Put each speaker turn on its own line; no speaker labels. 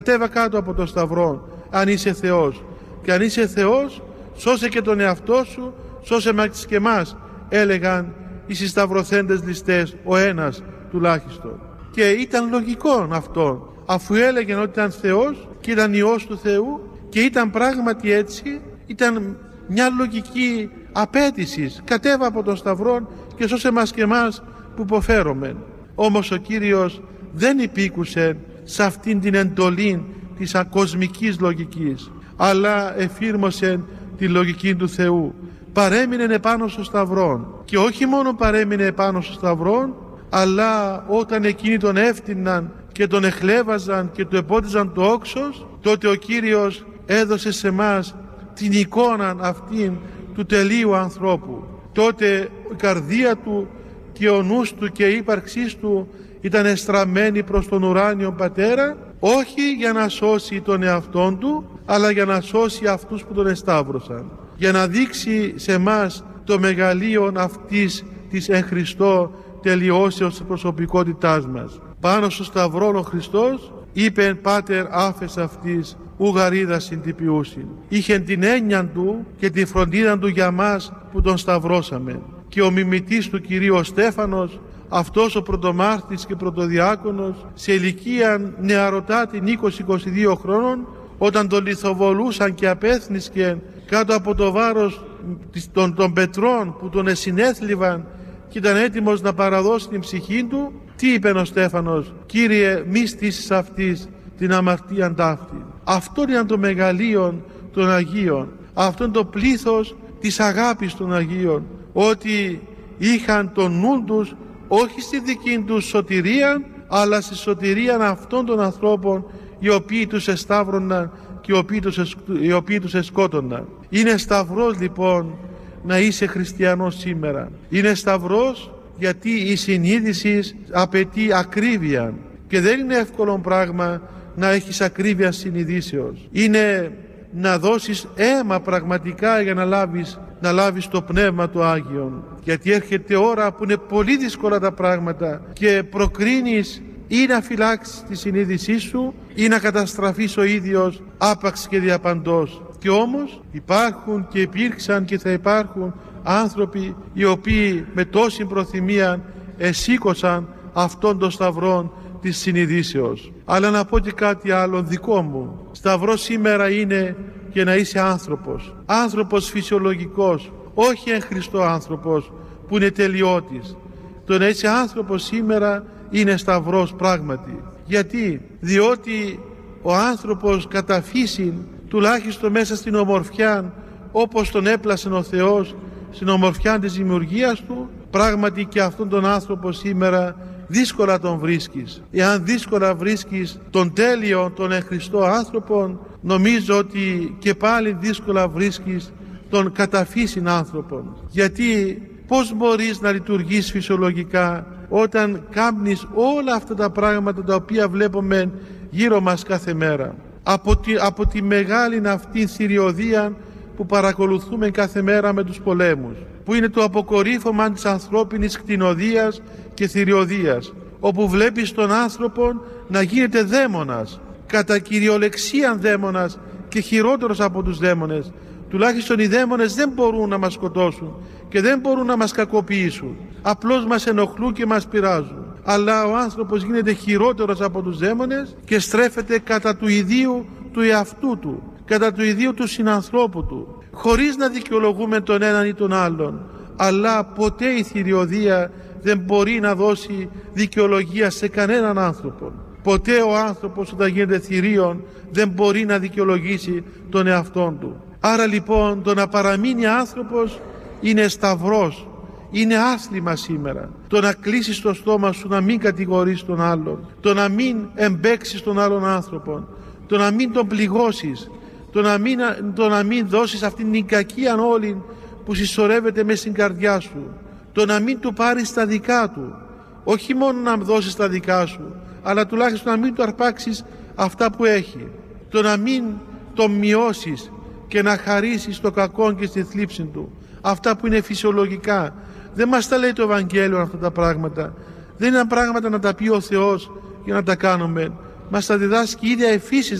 Κατέβα κάτω από το σταυρό, αν είσαι Θεός. Και αν είσαι Θεός, σώσε και τον εαυτό σου, σώσε μας και εμάς, έλεγαν οι συσταυρωθέντες ληστές, ο ένας τουλάχιστον. Και ήταν λογικό αυτό, αφού έλεγαν ότι ήταν Θεός και ήταν Υιός του Θεού και ήταν πράγματι έτσι, ήταν μια λογική απέτηση. Κατέβα από τον σταυρό και σώσε μας και εμάς που υποφέρομεν. Όμως ο Κύριος δεν υπήκουσε σε αυτήν την εντολή της ακοσμικής λογικής, αλλά εφήρμοσε τη λογική του Θεού. Παρέμεινε επάνω στο σταυρό, και όχι μόνο παρέμεινε επάνω στο σταυρό, αλλά όταν εκείνοι τον έφτυναν και τον εχλέβαζαν και του επότιζαν το όξος, τότε ο Κύριος έδωσε σε μας την εικόνα αυτήν του τελείου ανθρώπου. Τότε η καρδία του και ο νους του και η ύπαρξής του ήταν εστραμμένη προς τον ουράνιο Πατέρα, όχι για να σώσει τον εαυτόν του, αλλά για να σώσει αυτούς που τον εσταύρωσαν, για να δείξει σε μας το μεγαλείο αυτής της εν Χριστώ τελειώσεως της προσωπικότητάς μας. Πάνω στο σταυρό ο Χριστός είπε «Πάτερ άφες αυτής ου γαρίδα συντυπιούσιν». Είχε την έννοια του και τη φροντίδα του για μας που τον σταυρώσαμε. Και ο μιμητής του Κυρίου ο Στέφανος, αυτός ο πρωτομάρτης και πρωτοδιάκονος, σε ηλικία νεαρωτά την 20-22 χρόνων, όταν τον λιθοβολούσαν και απέθνισκε κάτω από το βάρος των πετρών που τον εσυνέθλιβαν και ήταν έτοιμος να παραδώσει την ψυχή του, τι είπε ο Στέφανος? «Κύριε, μη στήσεις αυτής την αμαρτία ταύτη». Αυτό ήταν το μεγαλείο των Αγίων, αυτό είναι το πλήθος της αγάπης των Αγίων, ότι είχαν τον νου τους όχι στη δική τους σωτηρία, αλλά στη σωτηρία αυτών των ανθρώπων οι οποίοι τους εσταύρωναν και οι οποίοι τους εσκότωναν. Είναι σταυρός λοιπόν να είσαι χριστιανός σήμερα. Είναι σταυρός γιατί η συνείδηση απαιτεί ακρίβεια και δεν είναι εύκολο πράγμα να έχεις ακρίβεια συνειδήσεως. Είναι να δώσεις αίμα πραγματικά για να λάβεις το Πνεύμα του Άγιον, γιατί έρχεται ώρα που είναι πολύ δύσκολα τα πράγματα και προκρίνεις ή να φυλάξεις τη συνείδησή σου ή να καταστραφείς ο ίδιος άπαξ και διαπαντός. Και όμως υπάρχουν και υπήρξαν και θα υπάρχουν άνθρωποι οι οποίοι με τόση προθυμία εσήκωσαν αυτόν τον σταυρό της συνειδήσεως. Αλλά να πω και κάτι άλλο δικό μου. Σταυρός σήμερα είναι και να είσαι άνθρωπος φυσιολογικός, όχι εν Χριστώ άνθρωπος που είναι τελειώτης. Το να είσαι άνθρωπος σήμερα είναι σταυρός πράγματι. Γιατί? Διότι ο άνθρωπος κατά φύση, τουλάχιστον μέσα στην ομορφιά όπως τον έπλασε ο Θεός, στην ομορφιά της δημιουργίας του, πράγματι και αυτόν τον άνθρωπο σήμερα δύσκολα τον βρίσκεις. Εάν δύσκολα βρίσκεις τον τέλειο, τον εν Χριστώ άνθρωπο, νομίζω ότι και πάλι δύσκολα βρίσκεις τον καταφύσιν άνθρωπο. Γιατί πώς μπορείς να λειτουργείς φυσιολογικά όταν κάνεις όλα αυτά τα πράγματα τα οποία βλέπουμε γύρω μας κάθε μέρα? Από τη μεγάλη αυτή θηριωδία που παρακολουθούμε κάθε μέρα με τους πολέμους, που είναι το αποκορύφωμα της ανθρώπινης κτηνοδίας και θηριωδίας, όπου βλέπεις τον άνθρωπο να γίνεται δαίμονας, κατά κυριολεξίαν δαίμονας και χειρότερος από τους δαίμονες. Τουλάχιστον οι δαίμονες δεν μπορούν να μας σκοτώσουν και δεν μπορούν να μας κακοποιήσουν, απλώς μας ενοχλούν και μας πειράζουν. Αλλά ο άνθρωπος γίνεται χειρότερος από τους δαίμονες και στρέφεται κατά του ιδίου του εαυτού του, κατά του ιδίου του συνανθρώπου του, χωρίς να δικαιολογούμε τον έναν ή τον άλλον. Αλλά ποτέ η θηριωδία δεν μπορεί να δώσει δικαιολογία σε κανέναν άνθρωπο. Ποτέ ο άνθρωπος όταν γίνεται θηρίον δεν μπορεί να δικαιολογήσει τον εαυτόν του. Άρα λοιπόν το να παραμείνει άνθρωπος είναι σταυρός, είναι άθλημα σήμερα. Το να κλείσεις το στόμα σου, να μην κατηγορείς τον άλλον, το να μην εμπαίξεις τον άλλον άνθρωπο, το να μην τον πληγώσεις, το να μην δώσεις αυτήν την κακία όλη που συσσωρεύεται μες στην καρδιά σου, το να μην του πάρεις τα δικά του, όχι μόνο να δώσεις τα δικά σου, αλλά τουλάχιστον να μην του αρπάξεις αυτά που έχει, το να μην τον μειώσεις και να χαρίσεις το κακό και στη θλίψη του, αυτά που είναι φυσιολογικά. Δεν μας τα λέει το Ευαγγέλιο αυτά τα πράγματα, δεν είναι πράγματα να τα πει ο Θεός για να τα κάνουμε. μας τα διδάσκει η ίδια η φύση